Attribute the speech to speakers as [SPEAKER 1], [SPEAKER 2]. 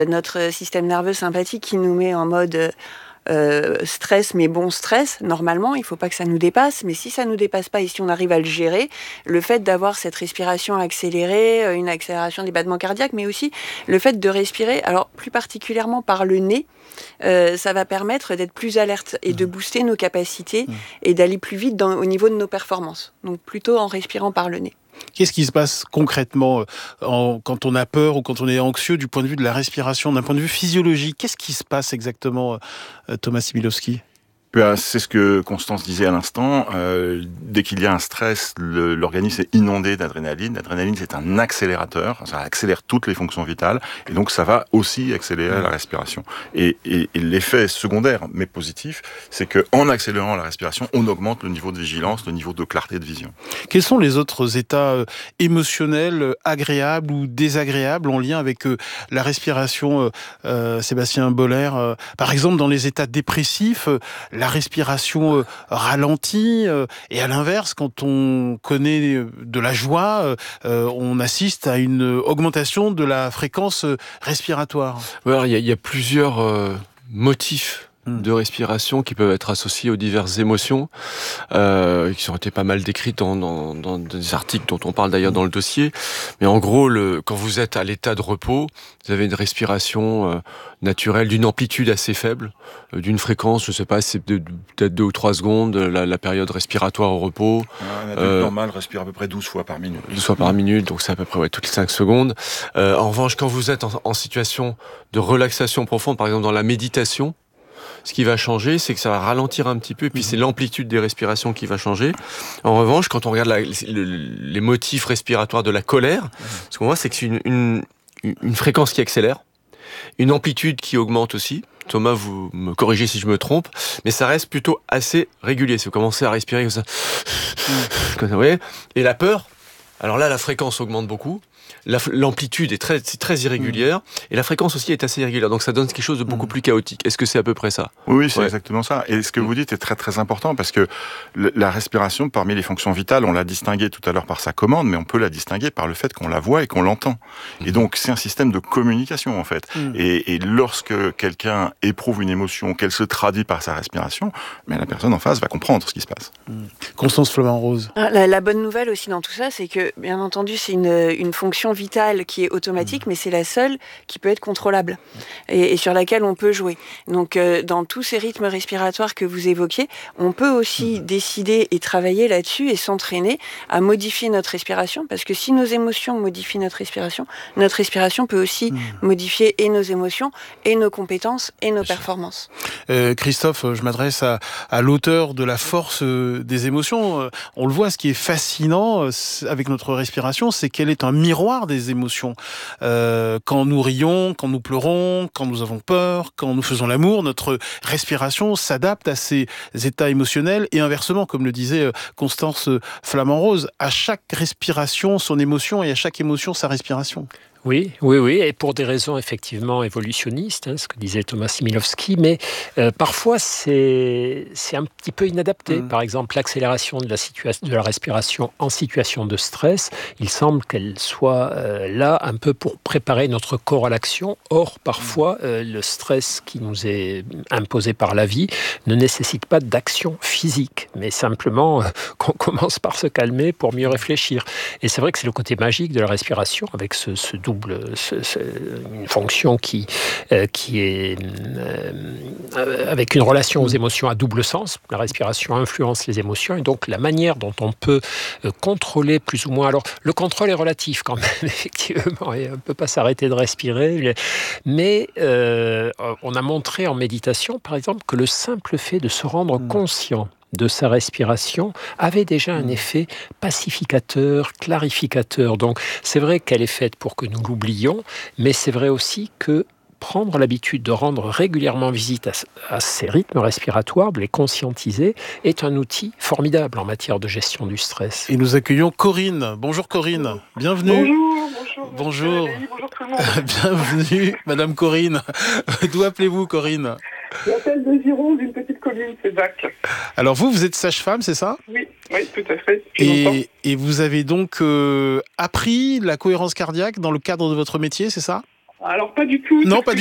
[SPEAKER 1] notre système nerveux sympathique qui nous met en mode stress, mais bon stress, normalement, il ne faut pas que ça nous dépasse, mais si ça ne nous dépasse pas et si on arrive à le gérer, le fait d'avoir cette respiration accélérée, une accélération des battements cardiaques, mais aussi le fait de respirer, alors plus particulièrement par le nez, ça va permettre d'être plus alerte et de booster nos capacités et d'aller plus vite au niveau de nos performances. Donc plutôt en respirant par le nez.
[SPEAKER 2] Qu'est-ce qui se passe concrètement quand on a peur ou quand on est anxieux du point de vue de la respiration, d'un point de vue physiologique? Qu'est-ce qui se passe exactement, Thomas Similovski?
[SPEAKER 3] C'est ce que Constance disait à l'instant. Dès qu'il y a un stress, l'organisme est inondé d'adrénaline. L'adrénaline, c'est un accélérateur. Ça accélère toutes les fonctions vitales. Et donc, ça va aussi accélérer la respiration. Et l'effet secondaire, mais positif, c'est qu'en accélérant la respiration, on augmente le niveau de vigilance, le niveau de clarté de vision.
[SPEAKER 2] Quels sont les autres états émotionnels agréables ou désagréables en lien avec la respiration, Sébastien Boller? Par exemple, dans les états dépressifs, la respiration ralentit, et à l'inverse, quand on connaît de la joie, on assiste à une augmentation de la fréquence respiratoire.
[SPEAKER 4] Alors, il y a plusieurs motifs de respiration qui peuvent être associés aux diverses émotions, qui ont été pas mal décrites dans des articles dont on parle d'ailleurs dans le dossier. Mais en gros, quand vous êtes à l'état de repos, vous avez une respiration naturelle d'une amplitude assez faible, d'une fréquence, je sais pas, c'est peut-être 2 ou 3 secondes, la période respiratoire au repos.
[SPEAKER 3] Un adulte normal respire à peu près 12 fois par minute.
[SPEAKER 4] 12 fois par minute, donc c'est à peu près toutes les 5 secondes. En revanche, quand vous êtes en situation de relaxation profonde, par exemple dans la méditation, ce qui va changer, c'est que ça va ralentir un petit peu, et puis c'est l'amplitude des respirations qui va changer. En revanche, quand on regarde les motifs respiratoires de la colère, ce qu'on voit, c'est que c'est une fréquence qui accélère, une amplitude qui augmente aussi. Thomas, vous me corrigez si je me trompe, mais ça reste plutôt assez régulier. Si vous commencez à respirer comme ça, vous voyez, et la peur, alors là, la fréquence augmente beaucoup. L'amplitude est très irrégulière, et la fréquence aussi est assez irrégulière, donc ça donne quelque chose de beaucoup plus chaotique. Est-ce que c'est à peu près ça?
[SPEAKER 3] Oui, c'est exactement ça. Et ce que vous dites est très très important, parce que la respiration, parmi les fonctions vitales, on l'a distinguée tout à l'heure par sa commande, mais on peut la distinguer par le fait qu'on la voit et qu'on l'entend. Et donc c'est un système de communication en fait. Et lorsque quelqu'un éprouve une émotion, qu'elle se traduit par sa respiration, mais la personne en face va comprendre ce qui se passe.
[SPEAKER 2] Constance Flamand-Rose.
[SPEAKER 1] La bonne nouvelle aussi dans tout ça, c'est que bien entendu c'est une fonction vitale qui est automatique, mais c'est la seule qui peut être contrôlable et sur laquelle on peut jouer. Donc dans tous ces rythmes respiratoires que vous évoquiez, on peut aussi décider et travailler là-dessus et s'entraîner à modifier notre respiration, parce que si nos émotions modifient notre respiration peut aussi modifier et nos émotions et nos compétences et nos performances.
[SPEAKER 2] Christophe, je m'adresse à l'auteur de La force des émotions. On le voit, ce qui est fascinant avec notre respiration, c'est qu'elle est un miroir des émotions. Quand nous rions, quand nous pleurons, quand nous avons peur, quand nous faisons l'amour, notre respiration s'adapte à ces états émotionnels, et inversement, comme le disait Constance Flamand-Rose, à chaque respiration son émotion et à chaque émotion sa respiration.
[SPEAKER 5] Oui, et pour des raisons effectivement évolutionnistes, ce que disait Thomas Similovski, mais parfois c'est un petit peu inadapté. Par exemple, l'accélération de la respiration en situation de stress, il semble qu'elle soit là un peu pour préparer notre corps à l'action. Or, parfois, le stress qui nous est imposé par la vie ne nécessite pas d'action physique, mais simplement qu'on commence par se calmer pour mieux réfléchir. Et c'est vrai que c'est le côté magique de la respiration, avec ce une fonction qui est avec une relation aux émotions à double sens. La respiration influence les émotions, et donc la manière dont on peut contrôler plus ou moins. Alors le contrôle est relatif quand même, effectivement, et on ne peut pas s'arrêter de respirer, mais on a montré en méditation, par exemple, que le simple fait de se rendre conscient de sa respiration avait déjà un effet pacificateur, clarificateur. Donc c'est vrai qu'elle est faite pour que nous l'oublions, mais c'est vrai aussi que prendre l'habitude de rendre régulièrement visite à ces rythmes respiratoires, de les conscientiser, est un outil formidable en matière de gestion du stress.
[SPEAKER 2] Et nous accueillons Corinne. Bonjour Corinne, bienvenue.
[SPEAKER 6] Bonjour.
[SPEAKER 2] Bonjour tout le monde. Bienvenue Madame Corinne. D'où appelez-vous Corinne?
[SPEAKER 6] J'appelle de Gironde, d'une petite commune, c'est Dac.
[SPEAKER 2] Alors vous êtes sage-femme, c'est ça?
[SPEAKER 6] Oui, tout à fait.
[SPEAKER 2] Et vous avez donc appris la cohérence cardiaque dans le cadre de votre métier, c'est ça?
[SPEAKER 6] Alors, pas du tout.
[SPEAKER 2] Non, pas